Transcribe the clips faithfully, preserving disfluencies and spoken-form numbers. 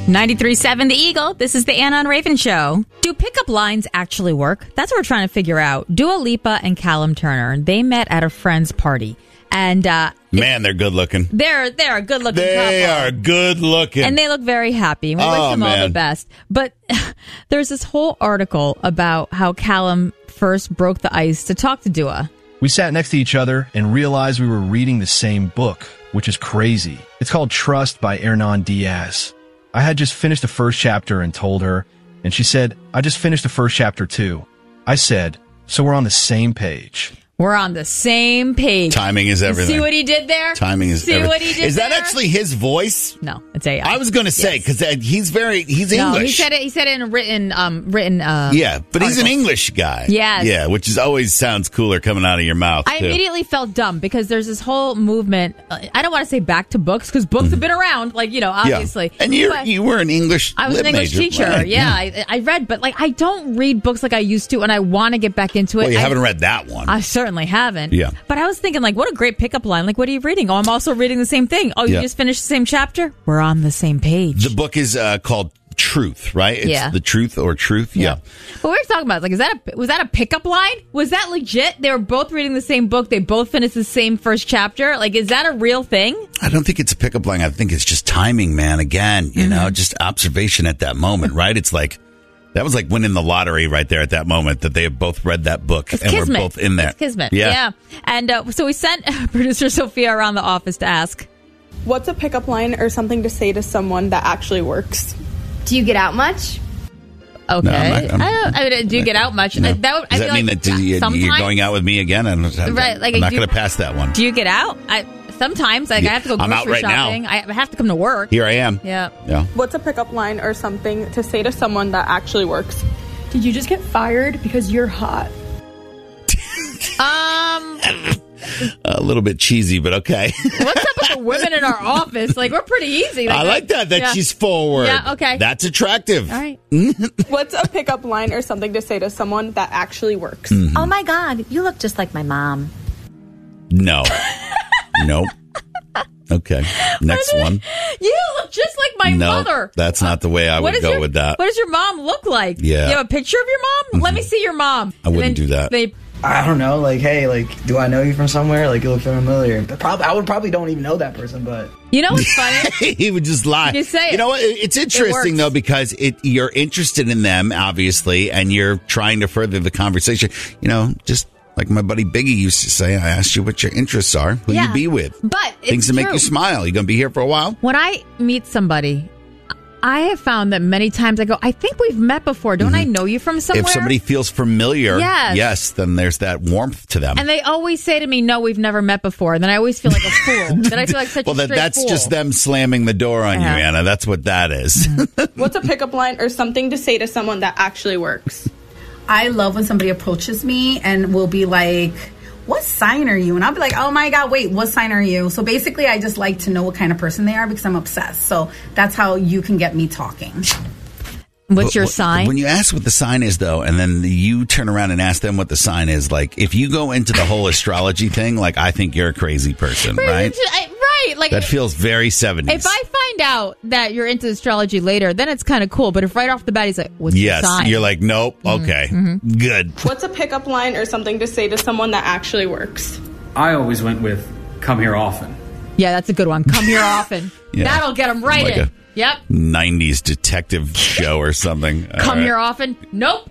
ninety-three point seven The Eagle. This is the Anna and Raven Show. Do pickup lines actually work? That's what we're trying to figure out. Dua Lipa and Callum Turner, they met at a friend's party. And uh, man, they're good looking. They're they're a good looking couple. They are good looking. And they look very happy. We oh, wish them man. all the best. But there's this whole article about how Callum first broke the ice to talk to Dua. We sat next to each other and realized we were reading the same book, which is crazy. It's called Trust by Hernan Diaz. I had just finished the first chapter and told her, and she said, I just finished the first chapter too. I said, so we're on the same page. We're on the same page. Timing is everything. See what he did there? Timing is See everything. what he did Is that there? actually his voice? No, it's A I. I was going to say, because yes. he's very, he's no, English. he said it, he said it in a written, um, written, uh, yeah, but he's an article. English guy. Yes. Yeah, which is always sounds cooler coming out of your mouth. I too. immediately felt dumb because there's this whole movement. Uh, I don't want to say back to books because books mm-hmm. have been around, like, you know, obviously. Yeah. And you you were an English I was lit an English major, teacher. right? Yeah, yeah. I, I read, but like I don't read books like I used to, and I want to get back into it. Well, you I, haven't read that one. I certainly haven't. Yeah. But I was thinking, like, what a great pickup line. Like, what are you reading? Oh, I'm also reading the same thing. Oh, you yeah. just finished the same chapter? We're on the same page. The book is uh, called Truth, right? It's yeah. The Truth or Truth. Yeah. yeah. But we were talking about, like, is that a, was that a pickup line? Was that legit? They were both reading the same book. They both finished the same first chapter. Like, is that a real thing? I don't think it's a pickup line. I think it's just timing, man. Again, you mm-hmm. know, just observation at that moment, right? It's like, that was like winning the lottery right there at that moment that they have both read that book it's and kismet. we're both in there. It's kismet. Yeah. yeah. And uh, so we sent producer Sophia around the office to ask, what's a pickup line or something to say to someone that actually works? Do you get out much? Okay. No, I'm not, I'm, I don't, I mean, do you get out much? No. Uh, that would, Does I that mean like that you, you're going out with me again? And I'm, right, like, I'm not do, going to pass that one. Do you get out? I, sometimes. Like, yeah. I have to go I'm grocery out right shopping. now. I have to come to work. Here I am. Yeah. Yeah. What's a pickup line or something to say to someone that actually works? Did you just get fired because you're hot? Um, a little bit cheesy, but okay. What's up with the women in our office? Like, we're pretty easy. Like, I like that, that yeah. she's forward. Yeah, okay. That's attractive. All right. What's a pickup line or something to say to someone that actually works? Mm-hmm. Oh, my God. You look just like my mom. No. Nope. Okay. Next one. You look just like my no, mother. That's not the way I What would go your, with that. What does your mom look like? Yeah. You have a picture of your mom? Mm-hmm. Let me see your mom. I wouldn't do that. They, I don't know. Like, hey, like, do I know you from somewhere? Like, you look familiar. But probably, I would probably don't even know that person, but. You know what's funny? He would just lie. You say it. You know what? It's interesting, it though, because it you're interested in them, obviously, and you're trying to further the conversation. You know, just like my buddy Biggie used to say, I asked you what your interests are, who yeah, you be with. But Things it's that true. make you smile. You going to be here for a while? When I meet somebody, I have found that many times I go, I think we've met before. Don't mm-hmm. I know you from somewhere? If somebody feels familiar, yes. yes, then there's that warmth to them. And they always say to me, no, we've never met before. And then I always feel like a fool. Then I feel like such well, a that, straight that's fool. just them slamming the door on yeah. you, Anna. That's what that is. What's a pickup line or something to say to someone that actually works? I love when somebody approaches me and will be like, what sign are you? And I'll be like, oh my God, wait, what sign are you? So basically, I just like to know what kind of person they are because I'm obsessed. So that's how you can get me talking. What's your But, sign? When you ask what the sign is, though, and then you turn around and ask them what the sign is, like, if you go into the whole astrology thing, like, I think you're a crazy person, right? I, right. Like, that feels very seventies. If I find out that you're into astrology later, then it's kind of cool. But if right off the bat he's like, what's yes, your sign? You're like, nope, okay, mm-hmm. good. What's a pickup line or something to say to someone that actually works? I always went with, come here often. Yeah, that's a good one. Come here often. Yeah. That'll get them right like in. Yep. nineties detective show or something. Come All right. here often. Nope.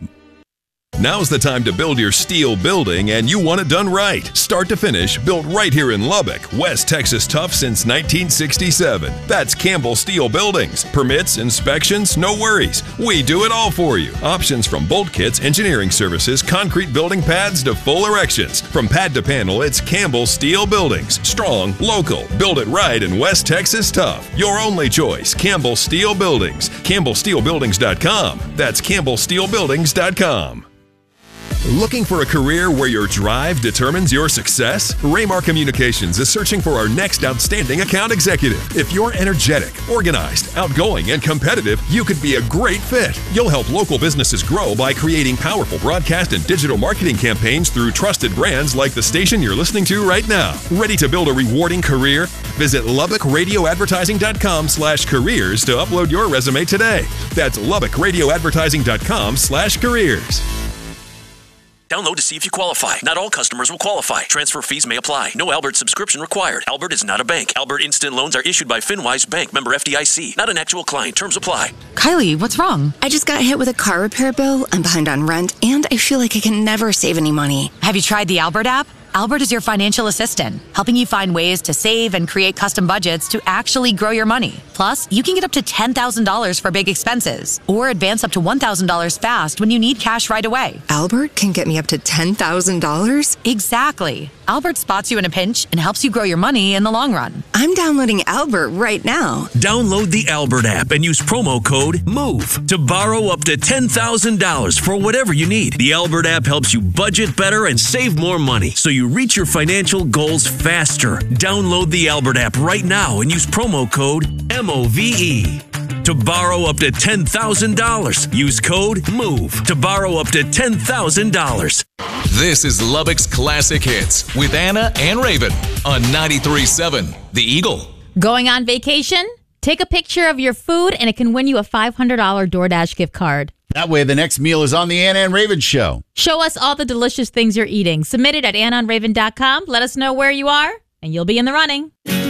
Now's the time to build your steel building, and you want it done right. Start to finish, built right here in Lubbock, West Texas tough since nineteen sixty-seven. That's Campbell Steel Buildings. Permits, inspections, no worries. We do it all for you. Options from bolt kits, engineering services, concrete building pads to full erections. From pad to panel, it's Campbell Steel Buildings. Strong, local, build it right in West Texas tough. Your only choice, Campbell Steel Buildings. Campbell Steel Buildings dot com. That's Campbell Steel Buildings dot com. Looking for a career where your drive determines your success? Raymar Communications is searching for our next outstanding account executive. If you're energetic, organized, outgoing, and competitive, you could be a great fit. You'll help local businesses grow by creating powerful broadcast and digital marketing campaigns through trusted brands like the station you're listening to right now. Ready to build a rewarding career? Visit Lubbock Radio Advertising dot com slash careers to upload your resume today. That's Lubbock Radio Advertising dot com slash careers. Download to see if you qualify. Not all customers will qualify. Transfer fees may apply. No Albert subscription required. Albert is not a bank. Albert Instant Loans are issued by FinWise Bank, member F D I C. Not an actual client. Terms apply. Kylie, what's wrong? I just got hit with a car repair bill. I'm behind on rent, and I feel like I can never save any money. Have you tried the Albert app? Albert is your financial assistant, helping you find ways to save and create custom budgets to actually grow your money. Plus, you can get up to ten thousand dollars for big expenses or advance up to one thousand dollars fast when you need cash right away. Albert can get me up to ten thousand dollars? Exactly. Albert spots you in a pinch and helps you grow your money in the long run. I'm downloading Albert right now. Download the Albert app and use promo code MOVE to borrow up to ten thousand dollars for whatever you need. The Albert app helps you budget better and save more money so you reach your financial goals faster. Download the Albert app right now and use promo code M O V E. To borrow up to ten thousand dollars, use code MOVE to borrow up to ten thousand dollars. This is Lubbock's Classic Hits with Anna and Raven on ninety-three point seven The Eagle. Going on vacation? Take a picture of your food and it can win you a five hundred dollars DoorDash gift card. That way the next meal is on the Anna and Raven Show. Show us all the delicious things you're eating. Submit it at anna and raven dot com. Let us know where you are, and you'll be in the running.